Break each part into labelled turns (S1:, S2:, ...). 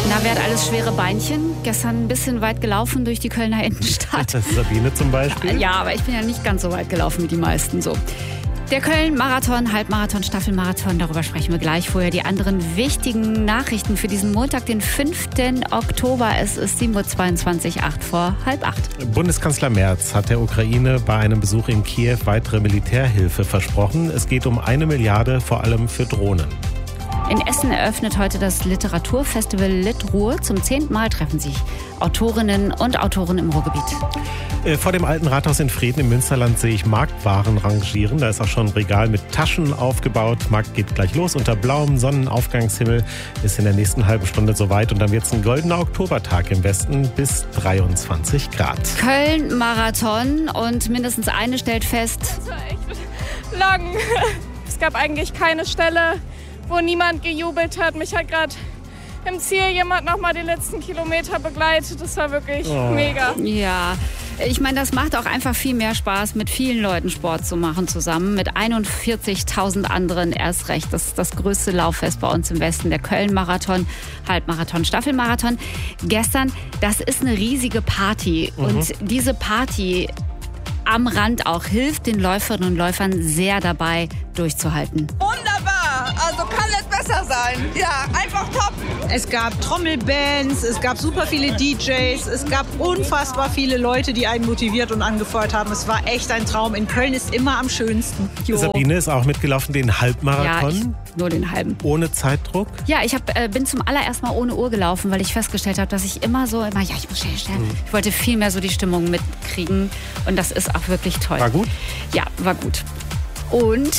S1: Na, wer hat alles schwere Beinchen? Gestern ein bisschen weit gelaufen durch die Kölner Innenstadt.
S2: Sabine zum Beispiel?
S1: Ja, aber ich bin ja nicht ganz so weit gelaufen wie die meisten so. Der Köln-Marathon, Halbmarathon, Staffelmarathon, darüber sprechen wir gleich. Vorher die anderen wichtigen Nachrichten für diesen Montag, den 5. Oktober. Es ist 7.22 Uhr, 7:08.
S2: Bundeskanzler Merz hat der Ukraine bei einem Besuch in Kiew weitere Militärhilfe versprochen. Es geht um 1 Milliarde, vor allem für Drohnen.
S1: In Essen eröffnet heute das Literaturfestival Litruhr. Zum 10. Mal treffen sich Autorinnen und Autoren im Ruhrgebiet.
S2: Vor dem alten Rathaus in Frieden im Münsterland sehe ich Marktwaren rangieren. Da ist auch schon ein Regal mit Taschen aufgebaut. Markt geht gleich los unter blauem Sonnenaufgangshimmel. Ist in der nächsten halben Stunde soweit. Und dann wird es ein goldener Oktobertag im Westen bis 23 Grad.
S1: Köln-Marathon und mindestens eine stellt fest.
S3: Das war echt lang. Es gab eigentlich keine Stelle, wo niemand gejubelt hat. Mich hat gerade im Ziel jemand noch mal die letzten Kilometer begleitet. Das war wirklich mega.
S1: Ja, ich meine, das macht auch einfach viel mehr Spaß, mit vielen Leuten Sport zu machen zusammen. Mit 41.000 anderen erst recht. Das ist das größte Lauffest bei uns im Westen. Der Köln-Marathon, Halbmarathon, Staffelmarathon. Gestern, das ist eine riesige Party. Und diese Party am Rand auch hilft den Läuferinnen und Läufern sehr dabei, durchzuhalten.
S4: Wunderbar, also kann nicht besser sein. Ja, einfach top.
S5: Es gab Trommelbands, es gab super viele DJs, es gab unfassbar viele Leute, die einen motiviert und angefeuert haben. Es war echt ein Traum. In Köln ist immer am schönsten.
S1: Jo.
S2: Sabine ist auch mitgelaufen, den Halbmarathon.
S1: Ja, nur den halben.
S2: Ohne Zeitdruck?
S1: Ja, ich bin zum allerersten Mal ohne Uhr gelaufen, weil ich festgestellt habe, dass ich ich muss schnell. Ich wollte viel mehr so die Stimmung mitkriegen und das ist auch wirklich toll.
S2: War gut?
S1: Ja, war gut. Und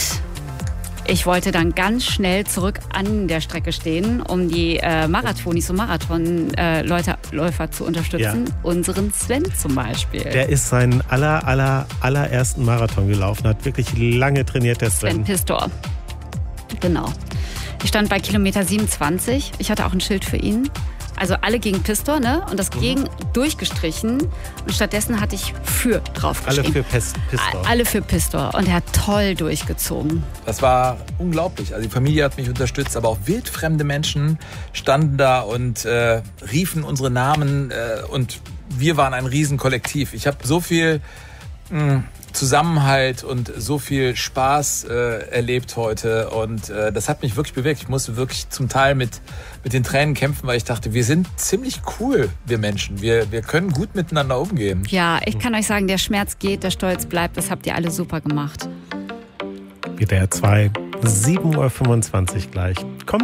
S1: ich wollte dann ganz schnell zurück an der Strecke stehen, um die Marathonis und Marathonläufer zu unterstützen. Ja. Unseren Sven zum Beispiel.
S2: Der ist seinen allerersten Marathon gelaufen, hat wirklich lange trainiert, der Sven.
S1: Sven Pistor. Genau. Ich stand bei Kilometer 27. Ich hatte auch ein Schild für ihn. Also alle gegen Pistor, ne? Und das gegen durchgestrichen. Und stattdessen hatte ich für draufgeschrieben.
S2: Alle für Pistor.
S1: Alle für Pistor. Und er hat toll durchgezogen.
S6: Das war unglaublich. Also die Familie hat mich unterstützt, aber auch wildfremde Menschen standen da und riefen unsere Namen. Und wir waren ein Riesenkollektiv. Ich habe so viel Zusammenhalt und so viel Spaß erlebt heute und das hat mich wirklich bewegt. Ich musste wirklich zum Teil mit den Tränen kämpfen, weil ich dachte, wir sind ziemlich cool, wir Menschen. Wir können gut miteinander umgehen.
S1: Ja, ich kann euch sagen, der Schmerz geht, der Stolz bleibt. Das habt ihr alle super gemacht.
S2: WDR 2, 7.25 Uhr gleich. Kommt